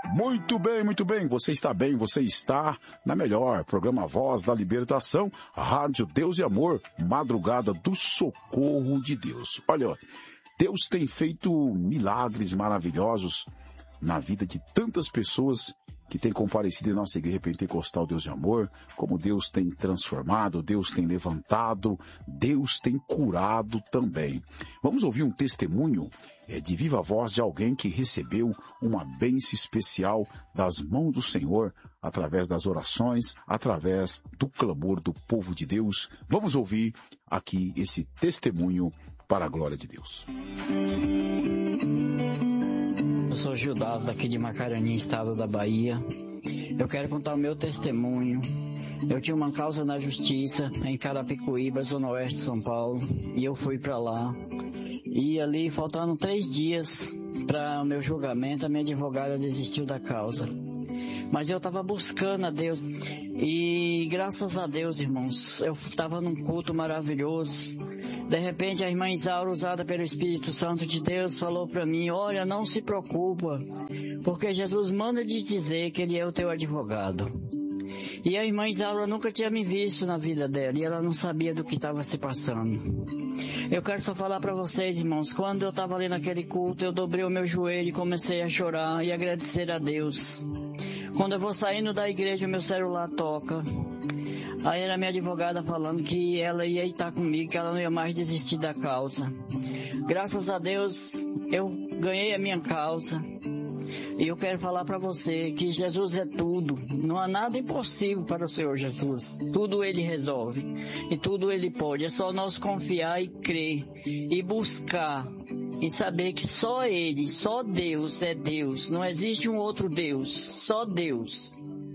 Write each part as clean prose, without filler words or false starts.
Muito bem, você está bem, você está na melhor, programa Voz da Libertação, Rádio Deus e Amor, madrugada do socorro de Deus. Olha, Deus tem feito milagres maravilhosos na vida de tantas pessoas que têm comparecido em nossa igreja pentecostal Deus e Amor, como Deus tem transformado, Deus tem levantado, Deus tem curado também. Vamos ouvir um testemunho de viva voz de alguém que recebeu uma bênção especial das mãos do Senhor, através das orações, através do clamor do povo de Deus. Vamos ouvir aqui esse testemunho para a glória de Deus. Eu sou Judas, daqui de Macarani, estado da Bahia. Eu quero contar o meu testemunho. Eu tinha uma causa na justiça em Carapicuíba, zona oeste de São Paulo, e eu fui para lá. E ali, faltando 3 dias para o meu julgamento, a minha advogada desistiu da causa. Mas eu estava buscando a Deus. E graças a Deus, irmãos, eu estava num culto maravilhoso. De repente, a irmã Isaura, usada pelo Espírito Santo de Deus, falou para mim: olha, não se preocupa, porque Jesus manda te dizer que Ele é o teu advogado. E a irmã Isaura nunca tinha me visto na vida dela, e ela não sabia do que estava se passando. Eu quero só falar para vocês, irmãos, quando eu estava ali naquele culto, eu dobrei o meu joelho e comecei a chorar e agradecer a Deus. Quando eu vou saindo da igreja, o meu celular toca. Aí era minha advogada falando que ela ia estar comigo, que ela não ia mais desistir da causa. Graças a Deus, eu ganhei a minha causa. E eu quero falar para você que Jesus é tudo. Não há nada impossível para o Senhor Jesus. Tudo Ele resolve. E tudo Ele pode. É só nós confiar e crer. E buscar. E saber que só Ele, só Deus é Deus. Não existe um outro Deus. Só Deus.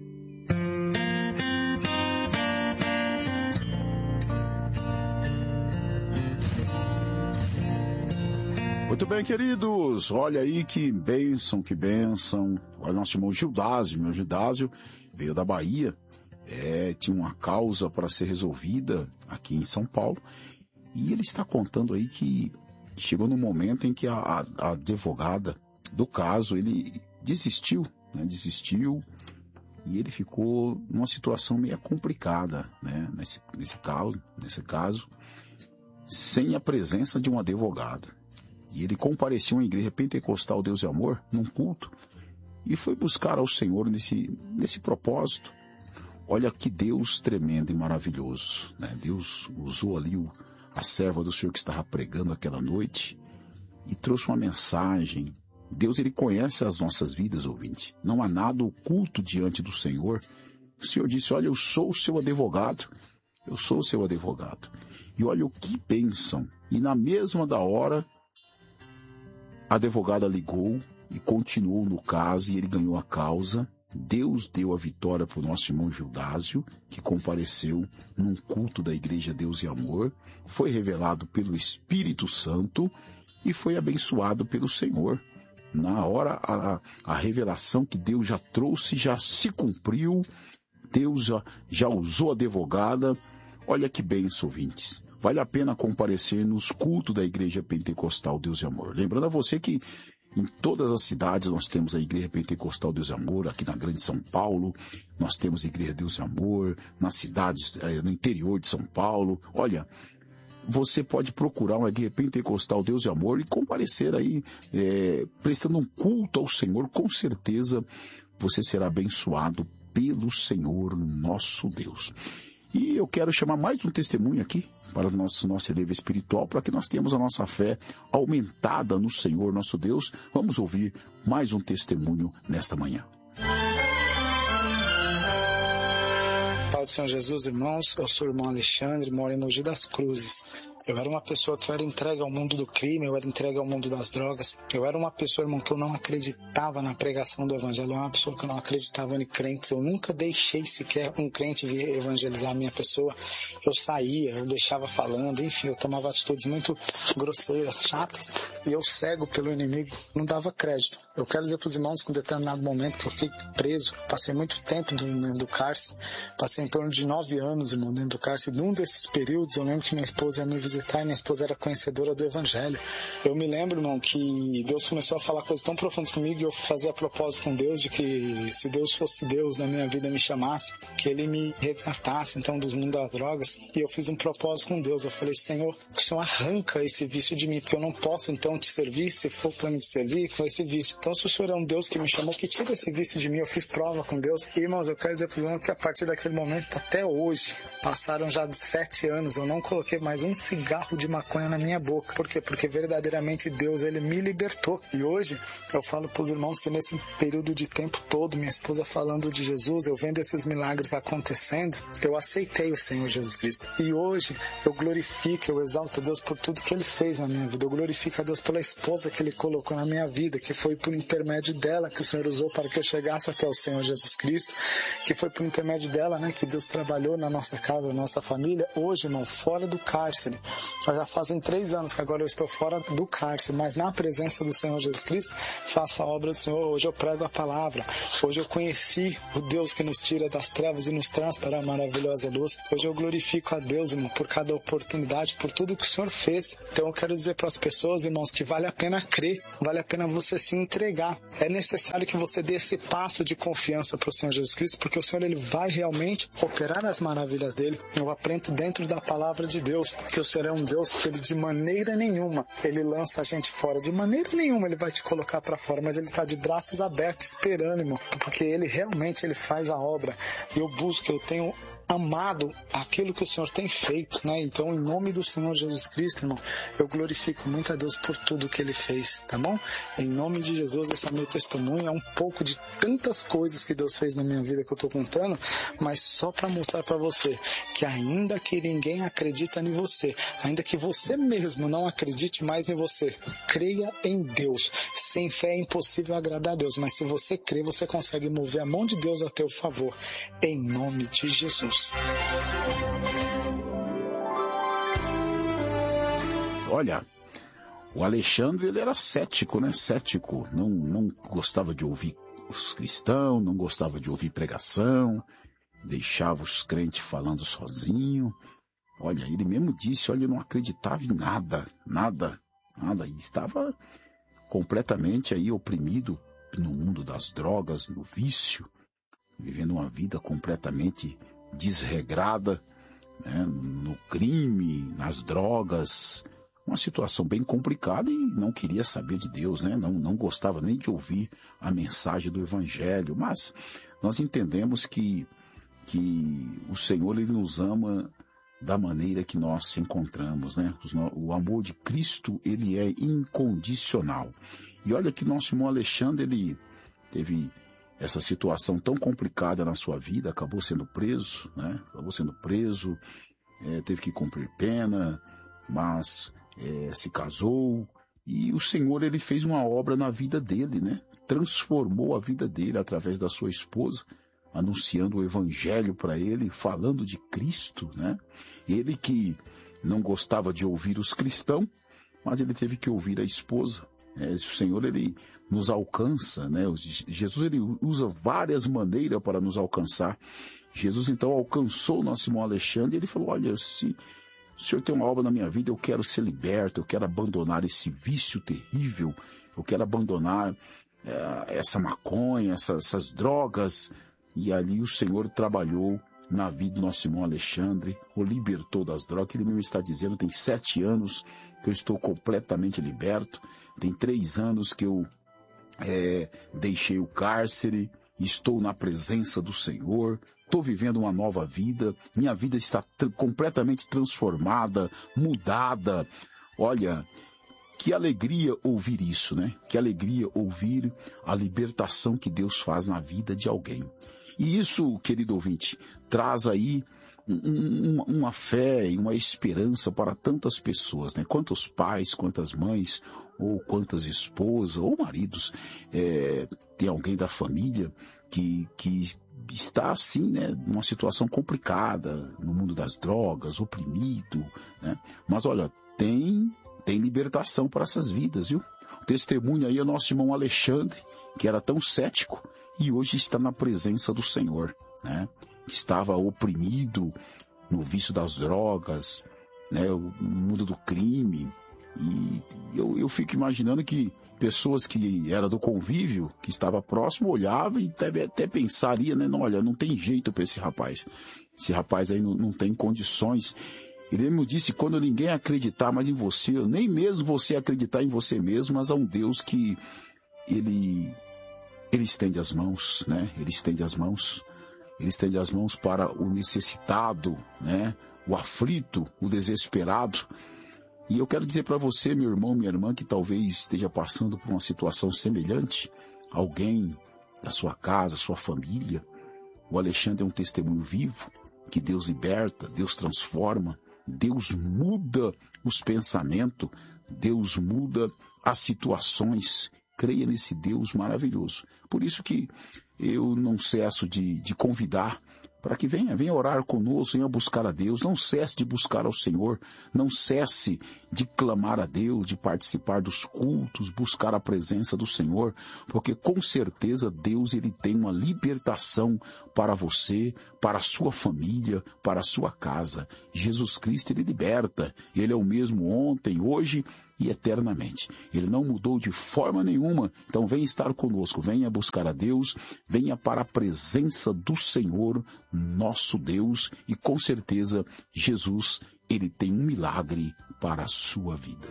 Muito bem, queridos, olha aí que bênção. Olha, nosso irmão Gildásio, meu Gildásio veio da Bahia, tinha uma causa para ser resolvida aqui em São Paulo, e ele está contando aí que chegou no momento em que a advogada do caso, ele desistiu, e ele ficou numa situação meio complicada, né, nesse caso, sem a presença de um advogado. E ele compareceu à igreja pentecostal Deus e Amor, num culto, e foi buscar ao Senhor nesse propósito. Olha que Deus tremendo e maravilhoso, né? Deus usou ali a serva do Senhor que estava pregando aquela noite e trouxe uma mensagem. Deus, Ele conhece as nossas vidas, ouvinte. Não há nada oculto diante do Senhor. O Senhor disse: olha, eu sou o seu advogado. Eu sou o seu advogado. E olha o que bênção. E na mesma da hora, a advogada ligou e continuou no caso, e ele ganhou a causa. Deus deu a vitória para o nosso irmão Gildásio, que compareceu num culto da Igreja Deus e Amor, foi revelado pelo Espírito Santo e foi abençoado pelo Senhor. Na hora, a revelação que Deus já trouxe já se cumpriu. Deus já usou a advogada. Olha que bênção, ouvintes. Vale a pena comparecer nos cultos da Igreja Pentecostal Deus e Amor. Lembrando a você que em todas as cidades nós temos a Igreja Pentecostal Deus e Amor. Aqui na Grande São Paulo, nós temos a Igreja Deus e Amor. Nas cidades, no interior de São Paulo. Olha, você pode procurar uma Igreja Pentecostal Deus e Amor e comparecer aí, prestando um culto ao Senhor. Com certeza você será abençoado pelo Senhor nosso Deus. E eu quero chamar mais um testemunho aqui para o nosso eleve espiritual, para que nós tenhamos a nossa fé aumentada no Senhor nosso Deus. Vamos ouvir mais um testemunho nesta manhã. Paz do Senhor Jesus, irmãos. Eu sou o irmão Alexandre, moro em Mogi das Cruzes. Eu era uma pessoa que era entregue ao mundo do crime, eu era entregue ao mundo das drogas. Eu era uma pessoa, irmão, que eu não acreditava na pregação do evangelho. Eu era uma pessoa que eu não acreditava em crentes. Eu nunca deixei sequer um crente vir evangelizar a minha pessoa. Eu saía, eu deixava falando, enfim, eu tomava atitudes muito grosseiras, chatas. E eu, cego pelo inimigo, não dava crédito. Eu quero dizer para os irmãos que em determinado momento que eu fiquei preso, passei muito tempo dentro do cárcere, passei em torno de 9 anos, irmão, dentro do cárcere. Num desses períodos, eu lembro que minha esposa ia me visitar visitar e minha esposa era conhecedora do Evangelho. Eu me lembro, irmão, que Deus começou a falar coisas tão profundas comigo e eu fazia propósito com Deus de que se Deus fosse Deus na minha vida, me chamasse, que Ele me resgatasse, então, dos mundos das drogas. E eu fiz um propósito com Deus. Eu falei, Senhor, que o Senhor arranca esse vício de mim, porque eu não posso, então, te servir, se for para me servir, com esse vício. Então, se o Senhor é um Deus que me chamou, que tira esse vício de mim. Eu fiz prova com Deus. E, irmãos, eu quero dizer para os irmãos que a partir daquele momento até hoje, passaram já de 7 anos, eu não coloquei mais um cigarro de maconha na minha boca. Por quê? Porque verdadeiramente Deus, Ele me libertou. E hoje, eu falo para os irmãos que nesse período de tempo todo, minha esposa falando de Jesus, eu vendo esses milagres acontecendo, eu aceitei o Senhor Jesus Cristo. E hoje, eu glorifico, eu exalto a Deus por tudo que Ele fez na minha vida. Eu glorifico a Deus pela esposa que Ele colocou na minha vida, que foi por intermédio dela que o Senhor usou para que eu chegasse até o Senhor Jesus Cristo, que foi por intermédio dela, né, que Deus trabalhou na nossa casa, na nossa família. Hoje, irmão, fora do cárcere, já fazem 3 anos que agora eu estou fora do cárcere, mas na presença do Senhor Jesus Cristo, faço a obra do Senhor. Hoje eu prego a palavra. Hoje eu conheci o Deus que nos tira das trevas e nos traz para a maravilhosa luz. Hoje eu glorifico a Deus, irmão, por cada oportunidade, por tudo que o Senhor fez. Então eu quero dizer para as pessoas, irmãos, que vale a pena crer, vale a pena você se entregar. É necessário que você dê esse passo de confiança para o Senhor Jesus Cristo, porque o Senhor, Ele vai realmente operar as maravilhas dele. Eu aprendo dentro da palavra de Deus que o Senhor é um Deus que Ele de maneira nenhuma, Ele lança a gente fora. De maneira nenhuma Ele vai te colocar para fora, mas Ele está de braços abertos esperando, irmão, porque Ele realmente Ele faz a obra. E eu busco, eu tenho amado aquilo que o Senhor tem feito, né? Então, em nome do Senhor Jesus Cristo, irmão, eu glorifico muito a Deus por tudo que Ele fez, tá bom? Em nome de Jesus, esse é meu testemunho, é um pouco de tantas coisas que Deus fez na minha vida que eu tô contando, mas só para mostrar para você que ainda que ninguém acredita em você, ainda que você mesmo não acredite mais em você, creia em Deus. Sem fé é impossível agradar a Deus, mas se você crê, você consegue mover a mão de Deus a teu favor, em nome de Jesus. Olha, o Alexandre, ele era cético, né? Cético, não gostava de ouvir os cristãos, não gostava de ouvir pregação, deixava os crentes falando sozinho. Olha, ele mesmo disse, olha, eu não acreditava em nada, e estava completamente aí oprimido no mundo das drogas, no vício, vivendo uma vida completamente desregrada, né, no crime, nas drogas, uma situação bem complicada, e não queria saber de Deus, né? Não gostava nem de ouvir a mensagem do Evangelho, mas nós entendemos que o Senhor, Ele nos ama da maneira que nós se encontramos, né? O amor de Cristo, ele é incondicional. E olha que nosso irmão Alexandre, ele teve essa situação tão complicada na sua vida, acabou sendo preso, né? Teve que cumprir pena, mas se casou, e o Senhor, ele fez uma obra na vida dele, né? Transformou a vida dele através da sua esposa, anunciando o Evangelho para ele, falando de Cristo, né? Ele que não gostava de ouvir os cristãos, mas ele teve que ouvir a esposa. O Senhor, ele nos alcança, né? Jesus, ele usa várias maneiras para nos alcançar. Jesus, então, alcançou o nosso irmão Alexandre, e ele falou, olha, se o Senhor tem uma obra na minha vida, eu quero ser liberto, eu quero abandonar esse vício terrível, eu quero abandonar essa maconha, essas drogas. E ali o Senhor trabalhou na vida do nosso irmão Alexandre, o libertou das drogas. Ele mesmo está dizendo, tem 7 anos que eu estou completamente liberto, tem 3 anos que eu deixei o cárcere, estou na presença do Senhor, estou vivendo uma nova vida, minha vida está completamente transformada, mudada. Olha, que alegria ouvir isso, né? Que alegria ouvir a libertação que Deus faz na vida de alguém. E isso, querido ouvinte, traz aí uma fé e uma esperança para tantas pessoas, né? Quantos pais, quantas mães, ou quantas esposas, ou maridos, tem alguém da família que está assim, né, numa situação complicada, no mundo das drogas, oprimido, né? Mas olha, tem libertação para essas vidas, viu? O testemunho aí é nosso irmão Alexandre, que era tão cético e hoje está na presença do Senhor, né? Que estava oprimido no vício das drogas, né, o mundo do crime. E eu fico imaginando que pessoas que eram do convívio, que estava próximo, olhavam e até pensaria, né, não, olha, não tem jeito para esse rapaz. Esse rapaz aí não tem condições. Ele mesmo disse, quando ninguém acreditar mais em você, nem mesmo você acreditar em você mesmo, mas há um Deus que ele estende as mãos, né? Ele estende as mãos para o necessitado, né? O aflito, o desesperado. E eu quero dizer para você, meu irmão, minha irmã, que talvez esteja passando por uma situação semelhante, alguém da sua casa, sua família. O Alexandre é um testemunho vivo, que Deus liberta, Deus transforma, Deus muda os pensamentos, Deus muda as situações. Creia nesse Deus maravilhoso. Por isso que eu não cesso de convidar para que venha orar conosco, venha buscar a Deus. Não cesse de buscar ao Senhor, não cesse de clamar a Deus, de participar dos cultos, buscar a presença do Senhor, porque com certeza Deus ele tem uma libertação para você, para a sua família, para a sua casa. Jesus Cristo ele liberta, ele é o mesmo ontem, hoje e eternamente. Ele não mudou de forma nenhuma. Então venha estar conosco, venha buscar a Deus, venha para a presença do Senhor, nosso Deus, e com certeza Jesus, ele tem um milagre para a sua vida.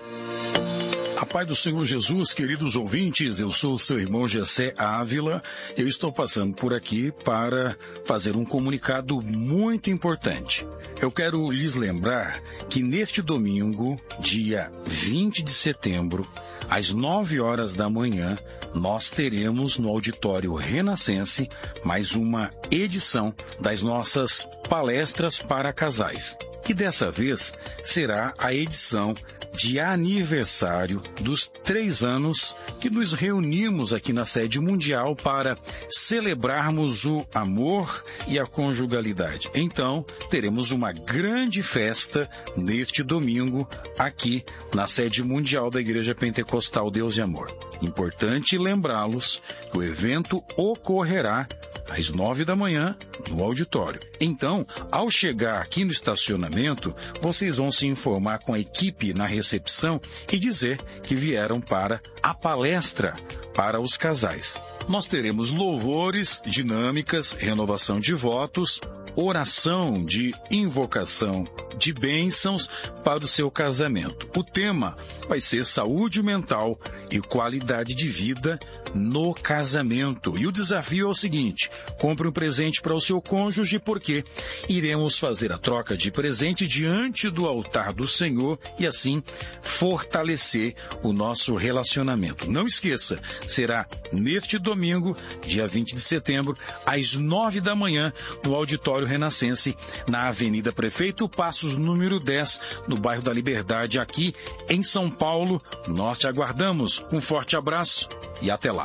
A paz do Senhor Jesus, queridos ouvintes, eu sou o seu irmão Gessé Ávila. Eu estou passando por aqui para fazer um comunicado muito importante. Eu quero lhes lembrar que neste domingo, dia 20 de setembro, às 9 horas da manhã, nós teremos no Auditório Renascense mais uma edição das nossas palestras para casais. E dessa vez será a edição de aniversário dos 3 anos que nos reunimos aqui na sede mundial para celebrarmos o amor e a conjugalidade. Então, teremos uma grande festa neste domingo aqui na sede mundial da Igreja Pentecostal Deus de Amor. Importante lembrá-los que o evento ocorrerá às 9 da manhã no auditório. Então, ao chegar aqui no estacionamento, vocês vão se informar com a equipe na recepção e dizer que vieram para a palestra para os casais. Nós teremos louvores, dinâmicas, renovação de votos, oração de invocação de bênçãos para o seu casamento. O tema vai ser saúde mental e qualidade de vida no casamento. E o desafio é o seguinte: compre um presente para o seu cônjuge, porque iremos fazer a troca de presente diante do altar do Senhor e assim fortalecer o nosso relacionamento. Não esqueça, será neste domingo, dia 20 de setembro, às 9 da manhã, no Auditório Renascense, na Avenida Prefeito Passos, número 10, no bairro da Liberdade, aqui em São Paulo. Nós te aguardamos. Um forte abraço e até lá.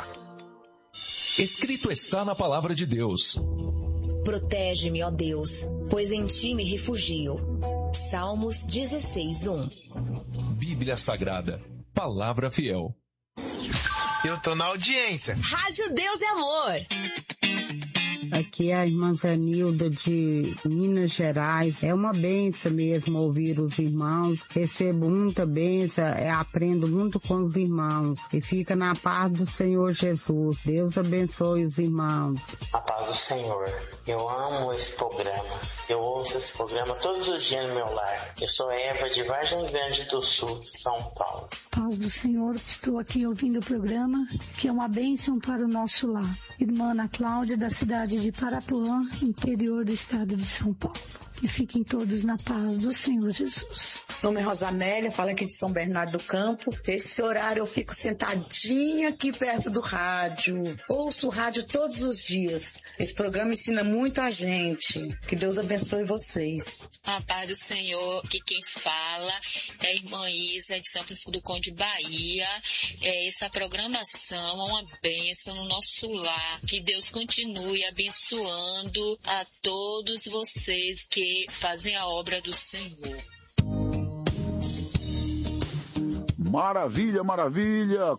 Escrito está na palavra de Deus: protege-me, ó Deus, pois em ti me refugio. Salmos 16:1. Bíblia Sagrada, palavra fiel. Eu tô na audiência. Rádio Deus é Amor. Aqui é a irmã Zanilda de Minas Gerais. É uma benção mesmo ouvir os irmãos. Recebo muita benção, aprendo muito com os irmãos. E fica na paz do Senhor Jesus. Deus abençoe os irmãos. A paz do Senhor. Eu amo esse programa. Eu ouço esse programa todos os dias no meu lar. Eu sou Eva de Vargem Grande do Sul, São Paulo. Paz do Senhor, estou aqui ouvindo o programa, que é uma bênção para o nosso lar. Irmã Ana Cláudia, da cidade de Parapuã, interior do estado de São Paulo. Que fiquem todos na paz do Senhor Jesus. Meu nome é Rosamélia, falo aqui de São Bernardo do Campo. Esse horário eu fico sentadinha aqui perto do rádio. Ouço o rádio todos os dias. Esse programa ensina muito a gente. Que Deus abençoe vocês. A paz do Senhor, que quem fala é a irmã Isa de São Francisco do Conde, Bahia. Essa programação é uma bênção no nosso lar. Que Deus continue abençoando a todos vocês que fazem a obra do Senhor. Maravilha, maravilha,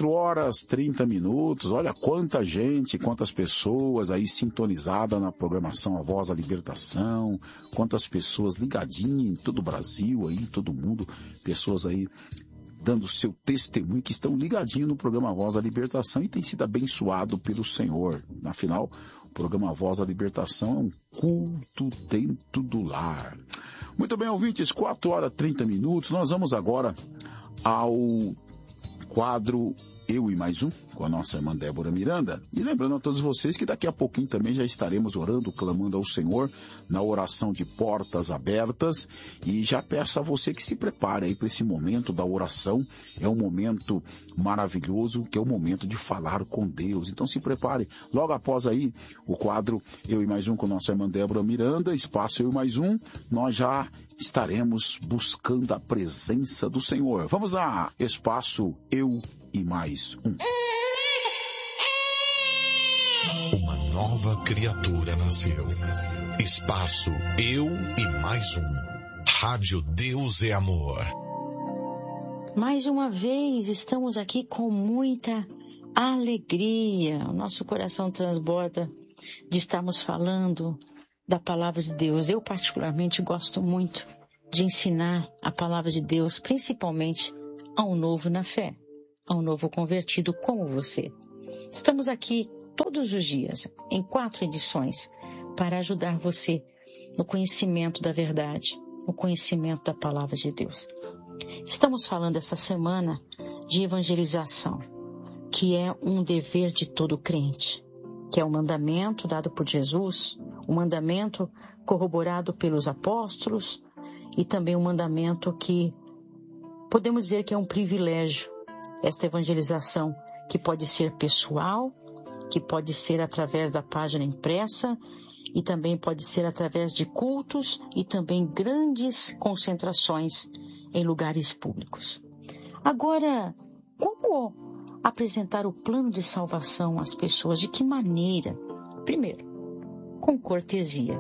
4h30. Olha quanta gente, quantas pessoas aí sintonizadas na programação A Voz da Libertação, quantas pessoas ligadinhas em todo o Brasil, aí, em todo o mundo, pessoas aí dando seu testemunho, que estão ligadinhos no programa A Voz da Libertação e tem sido abençoado pelo Senhor. Afinal, o programa A Voz da Libertação é um culto dentro do lar. Muito bem, ouvintes, 4h30. Nós vamos agora ao quadro Eu e Mais Um, com a nossa irmã Débora Miranda. E lembrando a todos vocês que daqui a pouquinho também já estaremos orando, clamando ao Senhor na oração de portas abertas. E já peço a você que se prepare aí para esse momento da oração. É um momento maravilhoso, que é o momento de falar com Deus. Então se prepare. Logo após aí o quadro Eu e Mais Um com a nossa irmã Débora Miranda, espaço Eu e Mais Um, nós já estaremos buscando a presença do Senhor. Vamos lá, espaço Eu e Mais Um. Uma nova criatura nasceu. Espaço Eu e Mais Um. Rádio Deus é Amor. Mais uma vez estamos aqui com muita alegria. O nosso coração transborda de estarmos falando da palavra de Deus. Eu particularmente gosto muito de ensinar a palavra de Deus, principalmente a um novo na fé, a um novo convertido como você. Estamos aqui todos os dias, em 4 edições, para ajudar você no conhecimento da verdade, no conhecimento da palavra de Deus. Estamos falando essa semana de evangelização, que é um dever de todo crente, que é um mandamento dado por Jesus, um mandamento corroborado pelos apóstolos e também um mandamento que podemos dizer que é um privilégio, esta evangelização, que pode ser pessoal, que pode ser através da página impressa e também pode ser através de cultos e também grandes concentrações em lugares públicos. Agora, como apresentar o plano de salvação às pessoas? De que maneira? Primeiro, com cortesia.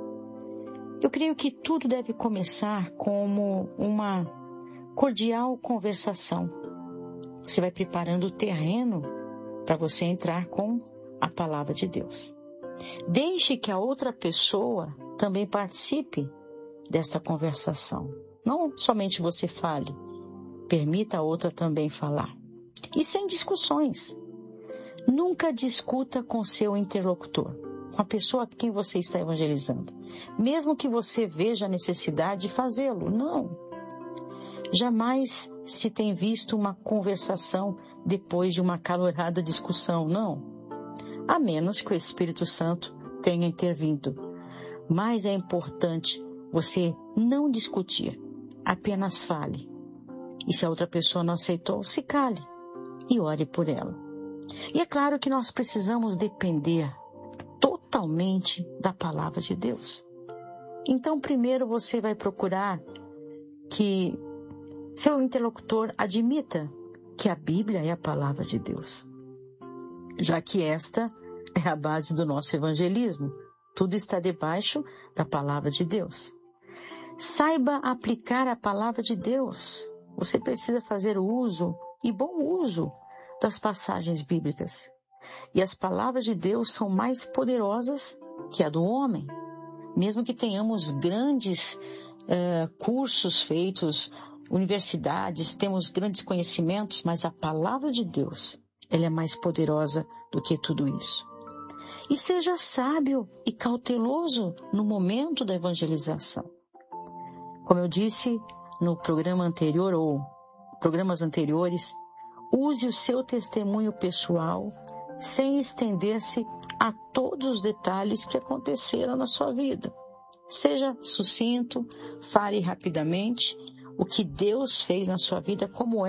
Eu creio que tudo deve começar como uma cordial conversação. Você vai preparando o terreno para você entrar com a palavra de Deus. Deixe que a outra pessoa também participe desta conversação. Não somente você fale, permita a outra também falar. E sem discussões. Nunca discuta com seu interlocutor, com a pessoa a quem você está evangelizando, mesmo que você veja a necessidade de fazê-lo. Não. Jamais se tem visto uma conversação depois de uma acalorada discussão, não. A menos que o Espírito Santo tenha intervindo. Mas é importante você não discutir, apenas fale. E se a outra pessoa não aceitou, se cale e ore por ela. E é claro que nós precisamos depender totalmente da palavra de Deus. Então, primeiro você vai procurar que seu interlocutor admita que a Bíblia é a palavra de Deus, já que esta é a base do nosso evangelismo. Tudo está debaixo da palavra de Deus. Saiba aplicar a palavra de Deus. Você precisa fazer uso, e bom uso, das passagens bíblicas. E as palavras de Deus são mais poderosas que a do homem. Mesmo que tenhamos grandes cursos feitos, universidades, temos grandes conhecimentos, mas a palavra de Deus, ela é mais poderosa do que tudo isso. E seja sábio e cauteloso no momento da evangelização. Como eu disse no programa anterior ou programas anteriores, use o seu testemunho pessoal sem estender-se a todos os detalhes que aconteceram na sua vida. Seja sucinto, fale rapidamente o que Deus fez na sua vida, como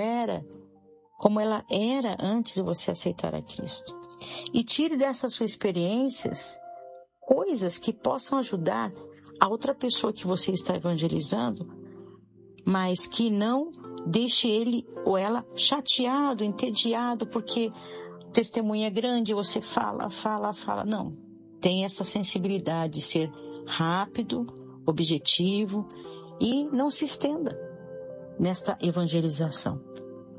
ela era antes de você aceitar a Cristo. E tire dessas suas experiências coisas que possam ajudar a outra pessoa que você está evangelizando, mas que não deixe ele ou ela chateado, entediado, porque o testemunho é grande, você fala. Não. Tem essa sensibilidade de ser rápido, objetivo e não se estenda nesta evangelização.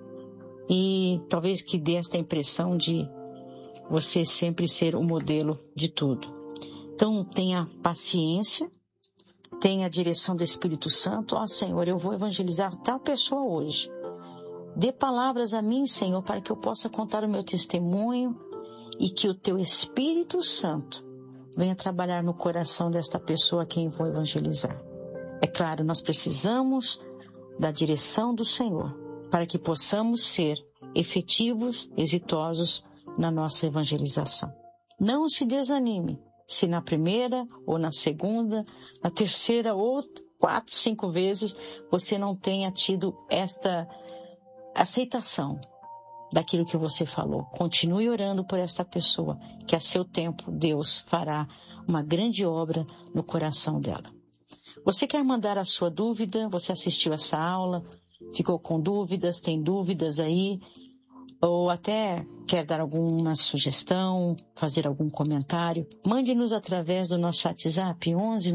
e talvez que dê esta impressão de você sempre ser o modelo de tudo. Então, tenha paciência, tenha a direção do Espírito Santo. Ó, Senhor, eu vou evangelizar tal pessoa hoje. Dê palavras a mim, Senhor, para que eu possa contar o meu testemunho e que o teu Espírito Santo venha trabalhar no coração desta pessoa a quem vou evangelizar. É claro, nós precisamos da direção do Senhor para que possamos ser efetivos, exitosos na nossa evangelização. Não se desanime se na primeira ou na segunda, na terceira ou 4, 5 vezes você não tenha tido esta aceitação daquilo que você falou. Continue orando por esta pessoa, que a seu tempo Deus fará uma grande obra no coração dela. Você quer mandar a sua dúvida? Você assistiu essa aula? Ficou com dúvidas? Tem dúvidas aí? Ou até quer dar alguma sugestão, fazer algum comentário? Mande-nos através do nosso WhatsApp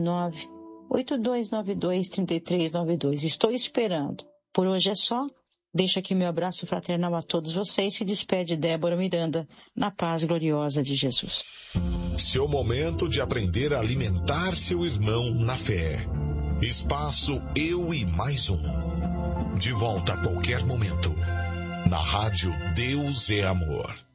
11982923392. Estou esperando. Por hoje é só. Deixo aqui meu abraço fraternal a todos vocês. Se despede Débora Miranda, na paz gloriosa de Jesus. Seu momento de aprender a alimentar seu irmão na fé. Espaço Eu e Mais Um. De volta a qualquer momento. Na Rádio Deus é Amor.